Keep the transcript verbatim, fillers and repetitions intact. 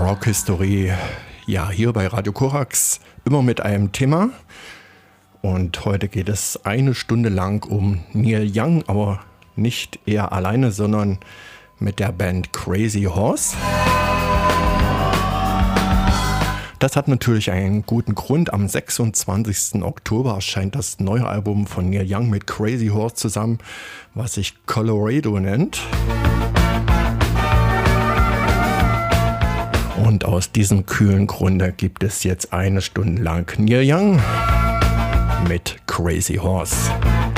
Rockhistorie, ja, hier bei Radio Korax, immer mit einem Thema. Und heute geht es eine Stunde lang um Neil Young, aber nicht er alleine, sondern mit der Band Crazy Horse. Das hat natürlich einen guten Grund. Am sechsundzwanzigsten Oktober erscheint das neue Album von Neil Young mit Crazy Horse zusammen, was sich Colorado nennt. Und aus diesem kühlen Grunde gibt es jetzt eine Stunde lang Neil Young mit Crazy Horse.